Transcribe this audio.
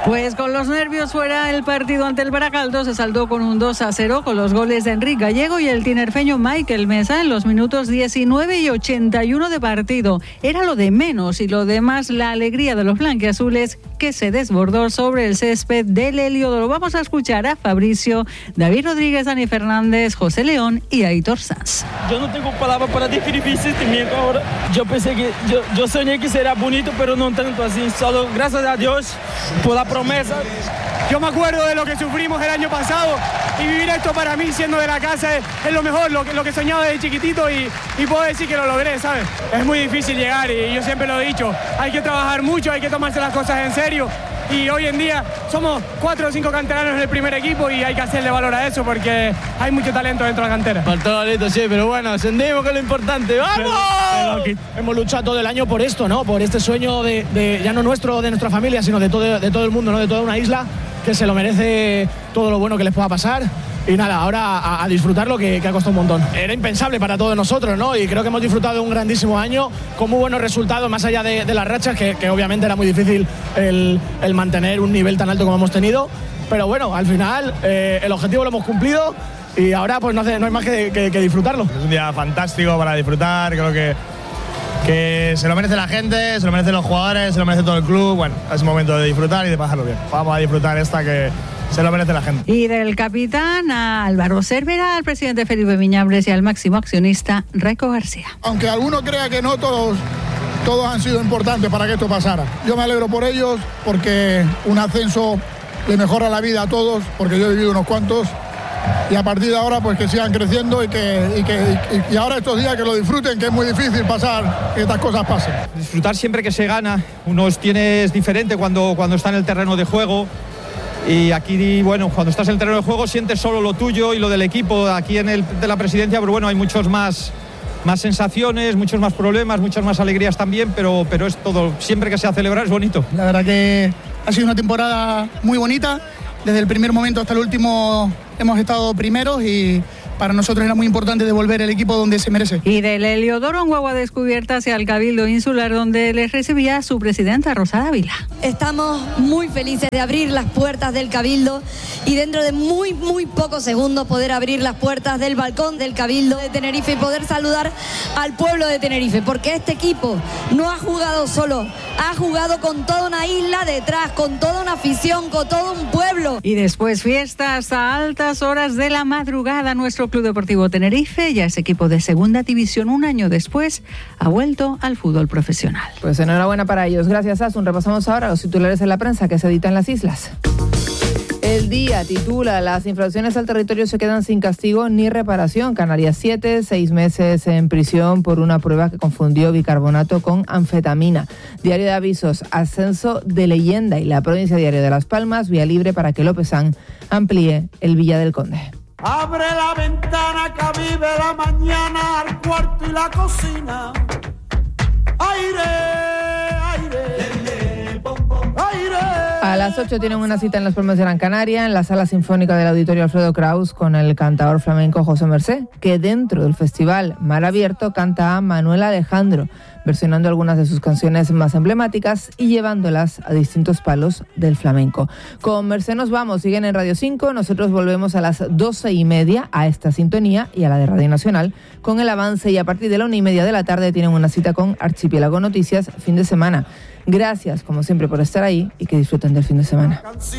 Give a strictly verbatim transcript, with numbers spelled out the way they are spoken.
Pues con los nervios fuera, el partido ante el Baracaldo se saldó con un dos a cero con los goles de Enrique Gallego y el tinerfeño Michael Mesa en los minutos diecinueve y ochenta y uno de partido. Era lo de menos y lo demás la alegría de los blanquiazules que se desbordó sobre el césped del Heliodoro. Vamos a escuchar a Fabricio, David Rodríguez, Dani Fernández, José León y Aitor Sanz. Yo no tengo palabras para describir ese sentimiento ahora. Yo pensé que, yo, yo soñé que sería bonito, pero no tanto así. Solo gracias a Dios por la promesa. Yo me acuerdo de lo que sufrimos el año pasado y vivir esto para mí siendo de la casa es, es lo mejor, lo que, lo que soñaba desde chiquitito y, y puedo decir que lo logré, ¿sabes? Es muy difícil llegar y yo siempre lo he dicho, hay que trabajar mucho, hay que tomarse las cosas en serio y hoy en día somos cuatro o cinco canteranos en el primer equipo y hay que hacerle valor a eso porque hay mucho talento dentro de la cantera. Faltó talento, sí, pero bueno, ascendemos que es lo importante, ¡vamos! Pero, pero hemos luchado todo el año por esto, ¿no? Por este sueño de, de ya no nuestro, de nuestra familia, sino de todo, de todo el mundo, ¿no? De toda una isla que se lo merece todo lo bueno que les pueda pasar. Y nada, ahora a, a disfrutarlo que, que ha costado un montón. Era impensable para todos nosotros, ¿no? Y creo que hemos disfrutado de un grandísimo año con muy buenos resultados, más allá de, de las rachas, que, que obviamente era muy difícil el, el mantener un nivel tan alto como hemos tenido. Pero bueno, al final eh, el objetivo lo hemos cumplido y ahora pues no, hace, no hay más que, que, que disfrutarlo. Es un día fantástico para disfrutar, creo que, que se lo merece la gente, se lo merecen los jugadores, se lo merece todo el club. Bueno, es momento de disfrutar y de pasarlo bien. Vamos a disfrutar esta que se lo merece la gente. Y del capitán a Álvaro Cervera, al presidente Felipe Viñambres y al máximo accionista Raico García. Aunque alguno crea que no, todos, todos han sido importantes para que esto pasara. Yo me alegro por ellos porque un ascenso le mejora la vida a todos, porque yo he vivido unos cuantos. Y a partir de ahora pues que sigan creciendo y que, y que y, y ahora estos días que lo disfruten, que es muy difícil pasar, que estas cosas pasen. Disfrutar siempre que se gana, uno tiene, es diferente cuando, cuando está en el terreno de juego. Y aquí, bueno, cuando estás en el terreno de juego sientes solo lo tuyo y lo del equipo. Aquí en el de la presidencia, pero bueno, hay muchos más, más sensaciones, muchos más problemas, muchas más alegrías también, pero, pero es todo, siempre que sea celebrar es bonito. La verdad que ha sido una temporada muy bonita. Desde el primer momento hasta el último hemos estado primeros y para nosotros era muy importante devolver el equipo donde se merece. Y del Heliodoro en Guagua Descubierta hacia el Cabildo Insular, donde les recibía su presidenta Rosa Dávila. Estamos muy felices de abrir las puertas del Cabildo y dentro de muy, muy pocos segundos poder abrir las puertas del balcón del Cabildo de Tenerife y poder saludar al pueblo de Tenerife, porque este equipo no ha jugado solo, ha jugado con toda una isla detrás, con toda una afición, con todo un pueblo. Y después fiesta hasta altas horas de la madrugada. Nuestro Club Deportivo Tenerife, ya es equipo de segunda división, un año después ha vuelto al fútbol profesional. Pues enhorabuena para ellos. Gracias, Asun. Repasamos ahora los titulares en la prensa que se editan en las islas. El Día titula: las infracciones al territorio se quedan sin castigo ni reparación. Canarias siete, seis meses en prisión por una prueba que confundió bicarbonato con anfetamina. Diario de Avisos: ascenso de leyenda. Y La Provincia, Diario de Las Palmas: vía libre para que Lópezán amplíe el Villa del Conde. Abre la ventana que vive la mañana al cuarto y la cocina. Aire, aire, aire. A las ocho tienen una cita en Las Palmas de Gran Canaria, en la Sala Sinfónica del Auditorio Alfredo Kraus, con el cantador flamenco José Mercé, que dentro del festival Mar Abierto canta a Manuel Alejandro, versionando algunas de sus canciones más emblemáticas y llevándolas a distintos palos del flamenco. Con Mercé nos vamos, siguen en Radio cinco, nosotros volvemos a las doce y media a esta sintonía y a la de Radio Nacional con el avance, y a partir de la una y media de la tarde tienen una cita con Archipiélago Noticias, fin de semana. Gracias, como siempre, por estar ahí y que disfruten del fin de semana.